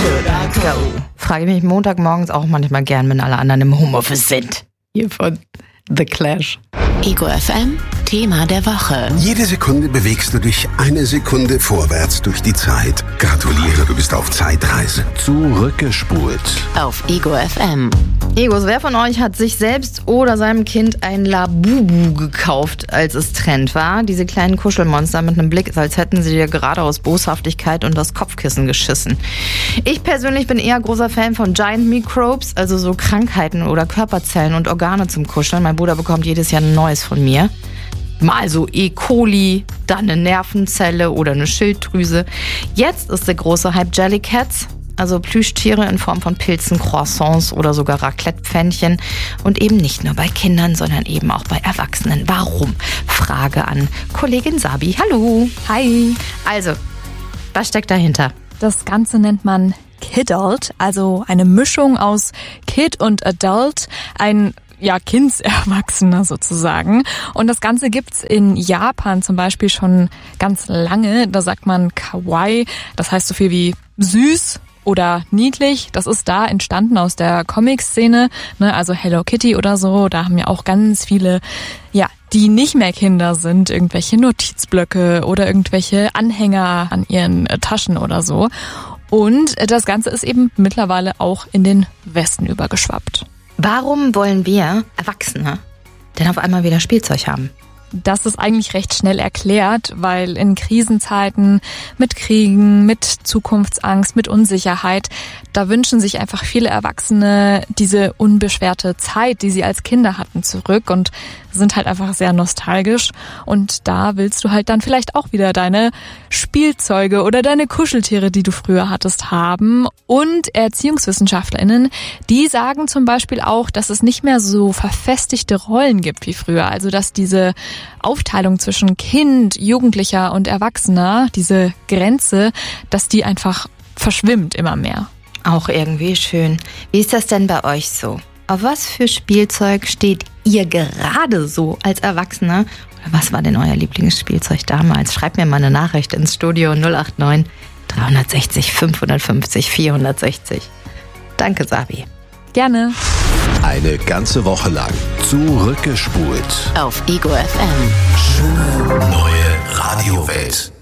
should I go? Frage ich mich Montagmorgens auch manchmal gern, wenn alle anderen im Homeoffice sind. Hier von The Clash. Ego FM, Thema der Woche. Jede Sekunde bewegst du dich eine Sekunde vorwärts durch die Zeit. Gratuliere, du bist auf Zeitreise. Zurückgespult. Auf Ego FM. Egos, wer von euch hat sich selbst oder seinem Kind ein Labubu gekauft, als es Trend war? Diese kleinen Kuschelmonster mit einem Blick, als hätten sie dir gerade aus Boshaftigkeit und das Kopfkissen geschissen. Ich persönlich bin eher großer Fan von Giant Microbes, also so Krankheiten oder Körperzellen und Organe zum Kuscheln. Mein Bruder bekommt jedes Jahr ein neues von mir. Mal so E. coli, dann eine Nervenzelle oder eine Schilddrüse. Jetzt ist der große Hype Jellycats, also Plüschtiere in Form von Pilzen, Croissants oder sogar Raclette-Pfännchen. Und eben nicht nur bei Kindern, sondern eben auch bei Erwachsenen. Warum? Frage an Kollegin Sabi. Hallo. Hi. Also, was steckt dahinter? Das Ganze nennt man Kidult, also eine Mischung aus Kid und Adult, ein Kindserwachsener sozusagen. Und das Ganze gibt's in Japan zum Beispiel schon ganz lange. Da sagt man Kawaii, das heißt so viel wie süß oder niedlich. Das ist da entstanden aus der Comic-Szene, ne? Also Hello Kitty oder so. Da haben ja auch ganz viele, die nicht mehr Kinder sind, irgendwelche Notizblöcke oder irgendwelche Anhänger an ihren Taschen oder so. Und das Ganze ist eben mittlerweile auch in den Westen übergeschwappt. Warum wollen wir Erwachsene denn auf einmal wieder Spielzeug haben? Das ist eigentlich recht schnell erklärt, weil in Krisenzeiten mit Kriegen, mit Zukunftsangst, mit Unsicherheit, da wünschen sich einfach viele Erwachsene diese unbeschwerte Zeit, die sie als Kinder hatten, zurück und sind halt einfach sehr nostalgisch. Und da willst du halt dann vielleicht auch wieder deine Spielzeuge oder deine Kuscheltiere, die du früher hattest, haben. Und ErziehungswissenschaftlerInnen, die sagen zum Beispiel auch, dass es nicht mehr so verfestigte Rollen gibt wie früher. Also dass diese Aufteilung zwischen Kind, Jugendlicher und Erwachsener, diese Grenze, dass die einfach verschwimmt immer mehr. Auch irgendwie schön. Wie ist das denn bei euch so? Auf was für Spielzeug steht ihr gerade so als Erwachsener? Oder was war denn euer Lieblingsspielzeug damals? Schreibt mir mal eine Nachricht ins Studio 089 360 550 460. Danke, Sabi. Gerne. Eine ganze Woche lang zurückgespult. Auf Ego FM. Schöne neue Radiowelt.